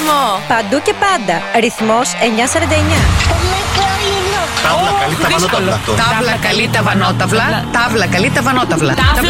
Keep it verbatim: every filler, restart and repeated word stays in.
ρυθμό. Παντού και πάντα. Ρυθμός εννιακόσια σαράντα εννιά. Τάβλα καλή τα βανόταυλα. Τάβλα καλή τα βανόταυλα. Τάβλα καλή τα βανόταυλα.